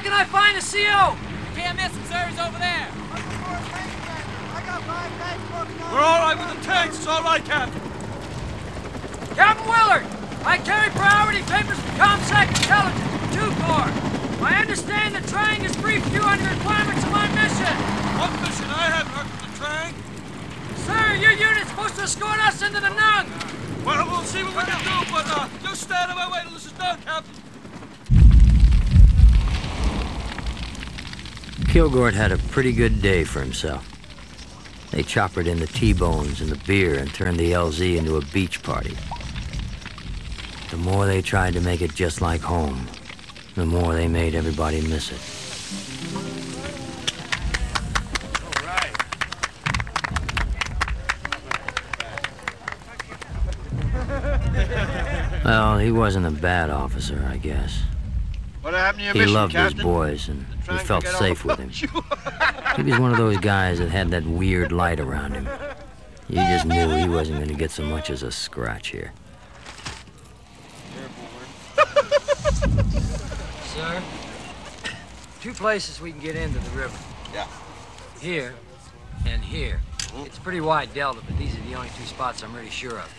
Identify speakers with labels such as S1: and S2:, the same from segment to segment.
S1: can I find a CO?
S2: Can't miss him, sir. He's over there.
S3: We're all right with the tanks. It's all right, Captain.
S1: Captain Willard, I carry priority papers from ComSec Intelligence, 2 Corps. I understand the Trang has briefed you on the requirements of my mission.
S3: What mission? I haven't heard from the Trang.
S1: Sir, your unit's supposed to escort us into the Nung.
S3: Well, we'll see what we can do, but just stand in my way till this is done, Captain.
S4: Kilgore had a pretty good day for himself. They choppered in the T-bones and the beer and turned the LZ into a beach party. The more they tried to make it just like home, the more they made everybody miss it.
S3: All right.
S4: Well, he wasn't a bad officer, I guess.
S3: What happened to your
S4: He
S3: mission,
S4: loved
S3: Captain?
S4: his boys, and he felt
S3: Forget all
S4: safe with him.
S3: about you.
S4: He was one of those guys that had that weird light around him. You just knew he wasn't going to get so much as a scratch here.
S1: Sir, 2 places we can get into the river.
S3: Yeah.
S1: Here and here. It's a pretty wide delta, but these are the only 2 spots I'm really sure of.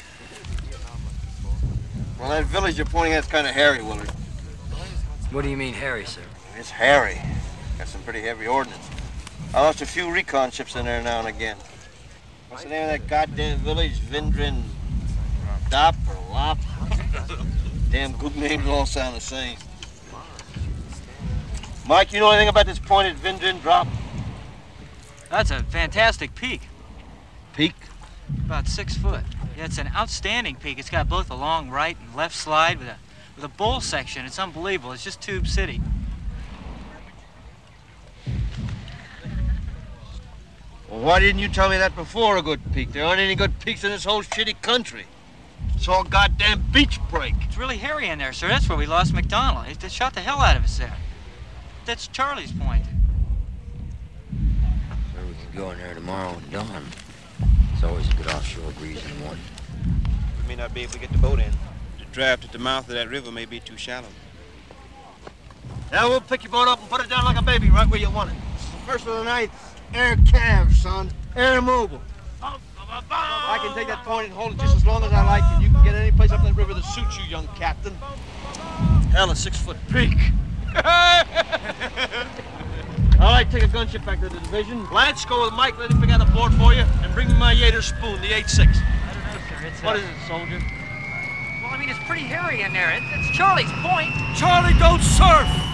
S5: Well, that village you're pointing at is kind of hairy, Willard.
S1: What do you mean, Harry, sir?
S5: It's hairy. Got some pretty heavy ordnance. I lost a few recon ships in there now and again. What's the name of that goddamn village? Vindrin Dop or Lop? Damn good names all sound the same. Mike, you know anything about this point at Vindrin Drop?
S2: That's a fantastic peak.
S5: Peak?
S2: About 6 foot. Yeah, it's an outstanding peak. It's got both a long right and left slide with a bowl section. It's unbelievable. It's just Tube City.
S5: Well, why didn't you tell me that before, a good peak? There aren't any good peaks in this whole shitty country. It's all goddamn beach break.
S2: It's really hairy in there, sir. That's where we lost McDonald. They shot the hell out of us there. That's Charlie's Point.
S4: Sure, we could go in there tomorrow at dawn. It's always a good offshore breeze in the morning.
S6: We may not be able to get the boat in. The draft at the mouth of that river may be too shallow.
S5: Now we'll pick your boat up and put it down like a baby right where you want it. First of the night, air calves, son. Air mobile. I can take that point and hold it just as long as I like, and you can get any place up that river that suits you, young captain. Hell, a 6-foot peak. All right, take a gunship back to the division. Blanche, go with Mike, let him pick out a board for you, and bring me my Yater spoon, the 8.6.
S2: I don't know, sir. It's
S5: What is it, soldier?
S2: Well, I mean, it's pretty hairy in there. It's Charlie's Point.
S3: Charlie, don't surf!